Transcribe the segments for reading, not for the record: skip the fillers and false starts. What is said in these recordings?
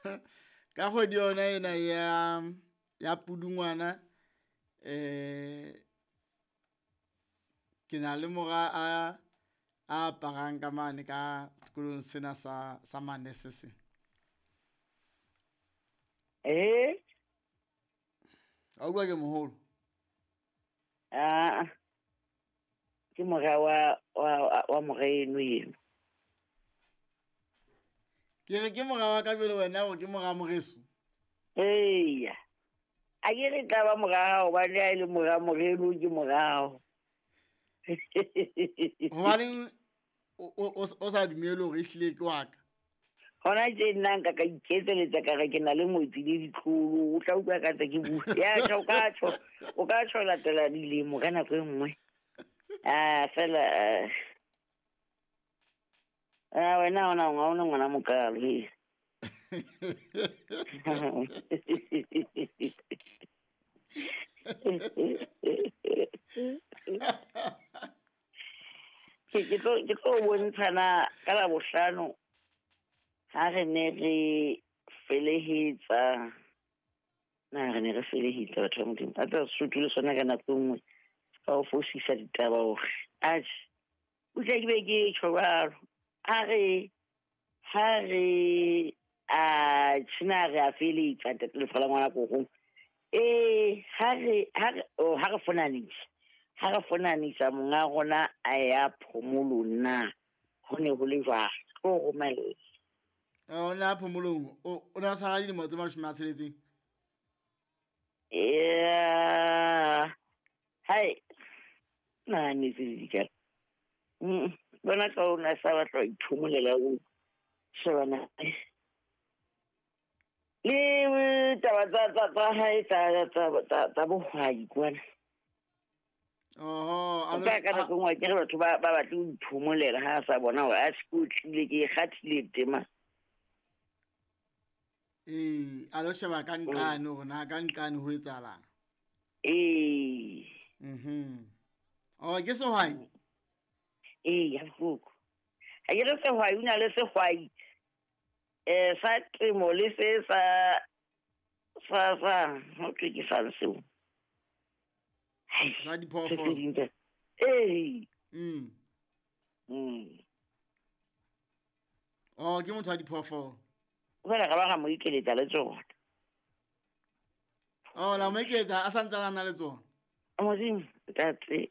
Ka kgwedi yona ena ya Pudungwana ke na le mora a aparang ka mane ka sekolong sena sa Manese se. A bua ke moholo. Ke mora wa moreno eno. Ke re ke mora wa ka bele wena go ke mora moreso. Eya. A ke re ka ba morao ba le a ile mora moreno ke morao. Hobaneng o sa dumele hore ehlile ke wa ka. Hona tje nna nka ka iketseletsa ka re ke na le motse le ditlholo o tla utlwa ka tsa ke bua ya o ka tsho latela dilemo ka nako e nngwe fela wena ona ngwana mokalo ke tlo bontshana ka la bohlano ha re ne re felehetsa batho ba modimo a tsa Sesotho le sona ka nako nngwe ka o fosisa ditaba hore o tla ke be ke tjho jwalo ha re tshina re a feletsa le fela ngwana kokong ha re fonanisa monga rona a ya phomolong na ho ne ho le jwalo tlo romella Ona phomolong o na tshwara dilemo tse 16. Hai nane se dikala bona ka ona sa batla ho iphomolela o shebana le taba tsa hae tsa bohwai kwana ka nako nngwe ke re batho ba batle ho iphomolela ha a sa bona hore a se ko tlile ke kgathile tema a lo sheba ka nqane hore na ka nqane ho etsahalang. Ke sehwai. Ya fuku ha ke re sehwai o na le sehwai sa temo le se sa ho ke sa seo Sa diphoofolo. Ke motho wa diphoofolo. Fela ka ba ga mo ikeletsa le tsona. La mo ikeletsa a sa ntse a na le tsona. Modimo tate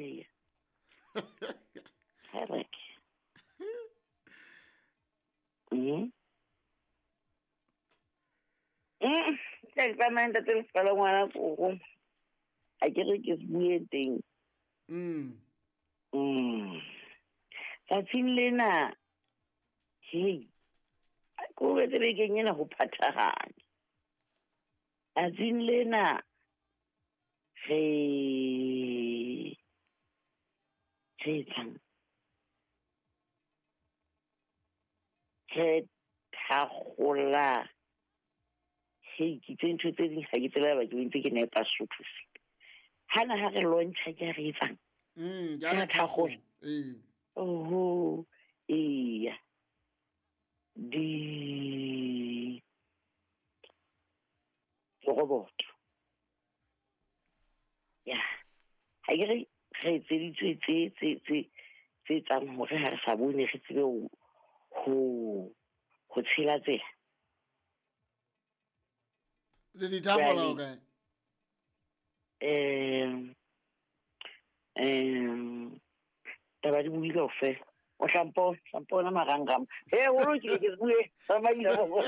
Harek. Ka manda tse fela ngwana go a ke re ke bue teng. Tsatsing lena ko betse bekeng ena ho phathahanya. Tsatsing lena re thakgola ke tse ntho tse ding ha ke tsela ba ke ntse ke nepa Sesotho se hana ha re lontsha ke re etsang ya thakgola iya roboto ya ha ke re etseditswe tse tsang hore ha re sa bone re tsebe ho tshela tsela le dithafola o kae taba di bui kaofela o shampoo marangrang o lo ke bue ba maina bo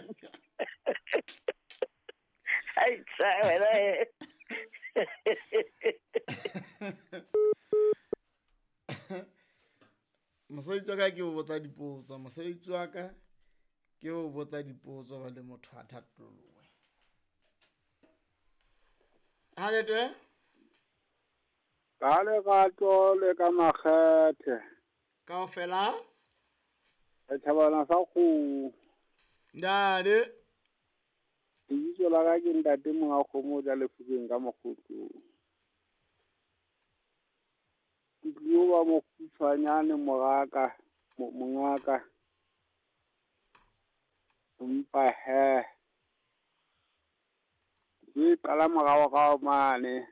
ai sa wena mosebetsi wa ka ke ho botsa dipotso. Mosebetsi wa ka ke ho botsa dipotso ba le motho a thatolowe. Ha letwe ka legato le ka makgethe kaofela e thabana sa go ndade ditso la ka ke ntate monga kgomo ja lefukeng ka mogotlong ke tlilo ba mo khutshwanyane mongaka Mpa he. Ke qala morao mane.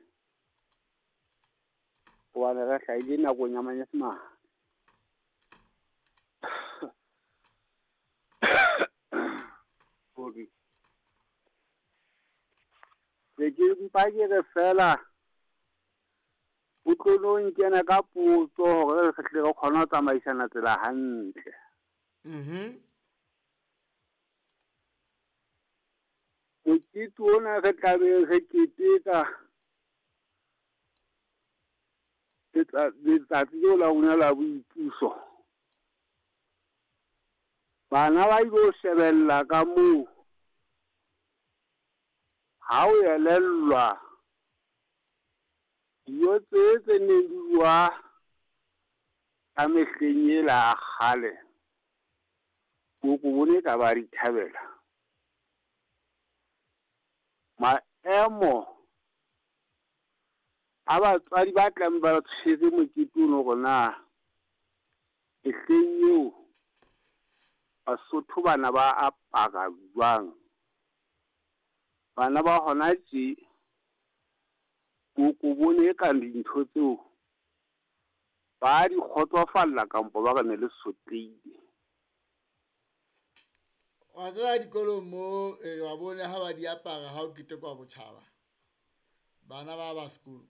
Wa re ga ile nako nya Manyesemane. Sorry. Ke mpa ke re fela. O tlo nkena ka potso hore re tle go khona ho tsamaisana tsela hantle. Mokete ona re tlabe re keteka letsatsi leo la rona la boipuso. Bana ba ilo shebella ka moo ha o elellwa dijo tse neng di bua ka mehleng ela kgale o bone ka ba di thabela maemo a batswadi ba tlang ba tshwere mokete ono gore na mehleng eo Basotho bana ba apara jwang. Bana ba hona tje o bone ka dintho tseo ba di kgotsofalla kampo ba gane le sotleile. Wa tsaya dikolong mo wa bone ha ba di apara ha o ketekwa botjhaba. Bana ba sekolo.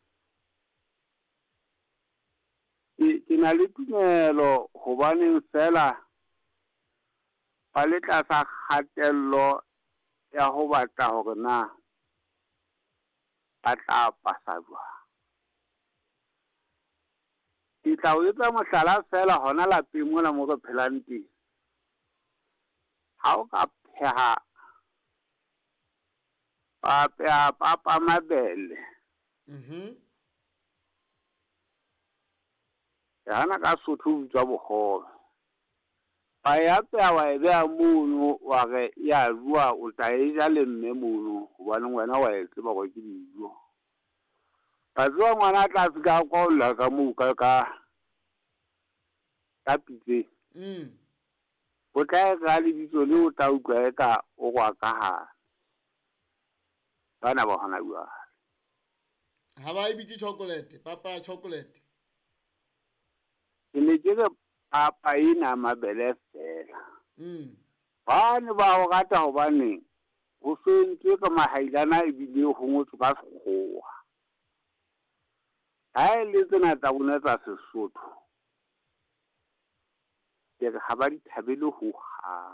Ke na le tumelo hobane fela ba le tlasa kgatello ya ho batla hore na ba tla pasa jwang. Ke tla o etsa mohlala fela hona lapeng mona mo re phelang teng. Ha o ka pheha papa mabele. Yana ka Sotho bitswa bohobe. Ba ya pheha wa e beha mono wa re ya jwa o tla e ja le mme mono hobane wena wa e tseba gore ke dijo. Ka tswa ngwana tla fika kwa o la ka moo ka pitse. O tla ga le ditso le o tla utlwa e ka o gwa ka ha. Bana ba hona jwa. Ha ba e bitse chocolate, papa chocolate. Ne ke re papa ina mabele fela. Bana ba o rata hobane ho sentse ka mahailana e bile ho ngotse ka sekgowa. Ha ile tsena tsa bona tsa Sesotho. Ke ha ba di thabele ho ha.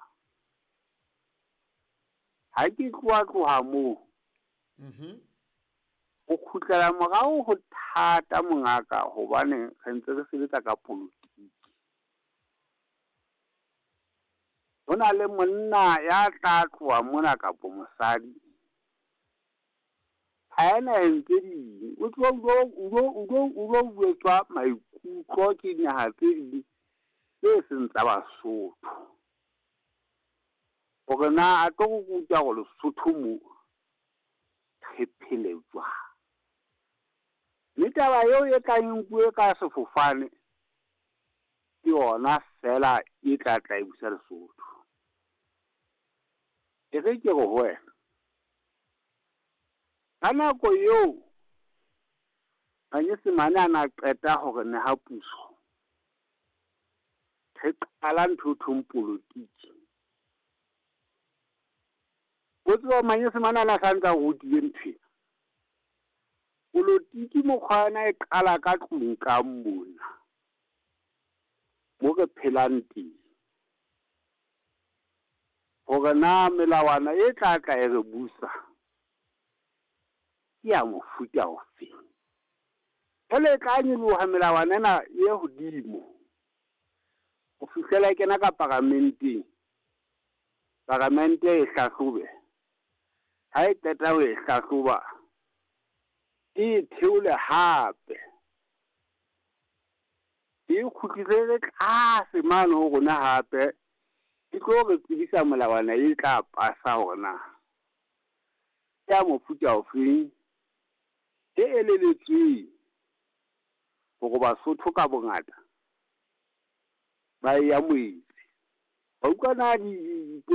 Ha ke tloha moo. O khutlela morao ho thata mongaka hobane re ntse re sebetsa ka politiki. Hona le monna ya tla tloha mona kapo mosadi. Ha ena ntse di o tlo buetswa maikutlo ke nyaha tse di tse seng tsa Basotho. Hore na a tlo go ruta go Lesotho mo re phele jwang. Le taba eo e tla nkuwe ka sefofane ke yona fela e tla e busa Lesotho. E re ke go wena. Ka nako eo Manyesemane a na qeta hore ne ha puso. Re qala ntho thong politiki. O tswa Manyesemane a sa ntse go di ntho. Politiki mokgwana e qala ka tlung ka mona. Mo re phelang teng. Hore na melawana e tla e re busa. Ya mofuta ofe. Hele tla nyoloha melawana ena e hodimo. O fihlela kena ka parlamenteng. Parlamente e hlahlobe. Ha e qeta ho e hlahloba. E theole hape. E khutlile tlase mane ho rona hape. E tlo re tsebisa melawana e tla pasa hona. Ya mofuta ofeng. E eleletsweng. Hore Basotho ka bongata ba ya moetse. Ba utlwana